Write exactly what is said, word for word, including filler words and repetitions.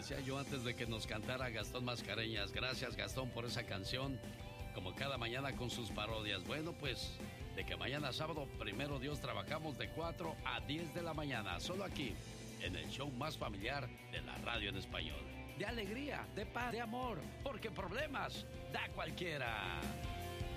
decía yo antes de que nos cantara Gastón Mascareñas. Gracias, Gastón, por esa canción. Como cada mañana con sus parodias. Bueno, pues, de que mañana sábado, primero Dios, trabajamos de cuatro a diez de la mañana. Solo aquí, en el show más familiar de la radio en español. De alegría, de paz, de amor. Porque problemas da cualquiera.